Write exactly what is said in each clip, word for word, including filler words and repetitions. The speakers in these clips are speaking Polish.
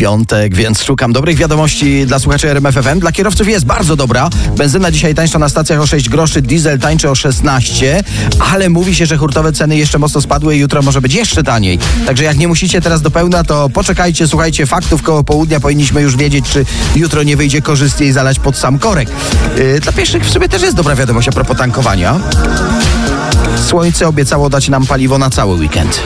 piątek, więc szukam dobrych wiadomości dla słuchaczy R M F F M. Dla kierowców jest bardzo dobra. Benzyna dzisiaj tańsza na stacjach o sześć groszy, diesel tańczy o szesnaście, ale mówi się, że hurtowe ceny jeszcze mocno spadły i jutro może być jeszcze taniej. Także jak nie musicie teraz do pełna, to poczekajcie, słuchajcie faktów koło południa. Powinniśmy już wiedzieć, czy jutro nie wyjdzie korzystniej zalać pod sam korek. Yy, dla pieszych w sobie też jest dobra wiadomość a propos tankowania. Słońce obiecało dać nam paliwo na cały weekend.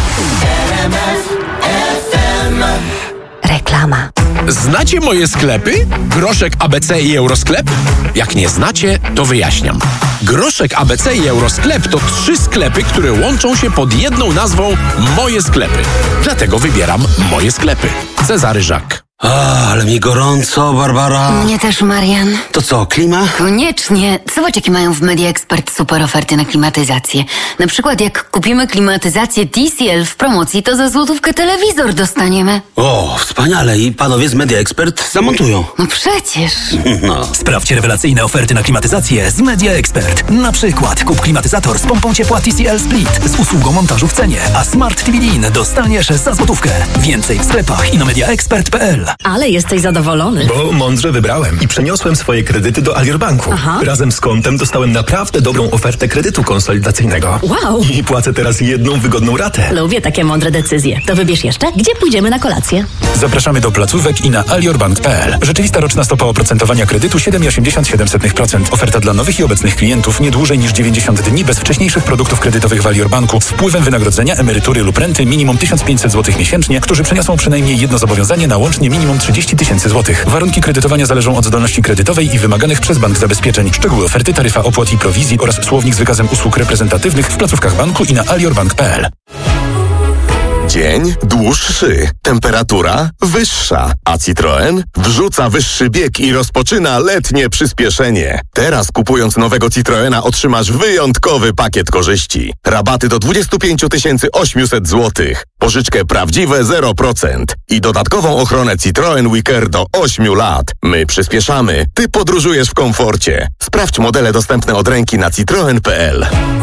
Reklama. Znacie moje sklepy? Groszek A B C i Eurosklep? Jak nie znacie, to wyjaśniam. Groszek A B C i Eurosklep to trzy sklepy, które łączą się pod jedną nazwą Moje Sklepy. Dlatego wybieram Moje Sklepy. Cezary Żak. A, ale mi gorąco, Barbara. Mnie też, Marian. To co, klima? Koniecznie. Zobacz, jakie mają w Media Expert super oferty na klimatyzację. Na przykład, jak kupimy klimatyzację T C L w promocji, to za złotówkę telewizor dostaniemy. O, wspaniale. I panowie z Media Expert zamontują. No przecież. No. Sprawdźcie rewelacyjne oferty na klimatyzację z Media Expert. Na przykład kup klimatyzator z pompą ciepła T C L Split z usługą montażu w cenie, a Smart T V D dostaniesz za złotówkę. Więcej w sklepach i na mediaexpert kropka p l. Ale jesteś zadowolony. Bo mądrze wybrałem i przeniosłem swoje kredyty do Alior Banku. Aha. Razem z kontem dostałem naprawdę dobrą ofertę kredytu konsolidacyjnego. Wow. I płacę teraz jedną wygodną ratę. Lubię takie mądre decyzje. To wybierz jeszcze, gdzie pójdziemy na kolację. Zapraszamy do placówek i na aliorbank kropka p l. Rzeczywista roczna stopa oprocentowania kredytu siedem przecinek osiemdziesiąt siedem procent. Oferta dla nowych i obecnych klientów nie dłużej niż dziewięćdziesiąt dni bez wcześniejszych produktów kredytowych w Alior Banku z wpływem wynagrodzenia, emerytury lub renty minimum tysiąc pięćset złotych miesięcznie, którzy przeniosą przynajmniej jedno zobowiązanie na łącznie minimum trzydzieści tysięcy złotych. Warunki kredytowania zależą od zdolności kredytowej i wymaganych przez bank zabezpieczeń. Szczegóły oferty, taryfa opłat i prowizji oraz słownik z wykazem usług reprezentatywnych w placówkach banku i na aliorbank kropka p l. Dzień dłuższy, temperatura wyższa, a Citroen wrzuca wyższy bieg i rozpoczyna letnie przyspieszenie. Teraz kupując nowego Citroena otrzymasz wyjątkowy pakiet korzyści. Rabaty do dwadzieścia pięć tysięcy osiemset złotych, pożyczkę prawdziwe zero procent i dodatkową ochronę Citroen WeCare do ośmiu lat. My przyspieszamy, ty podróżujesz w komforcie. Sprawdź modele dostępne od ręki na citroen kropka p l.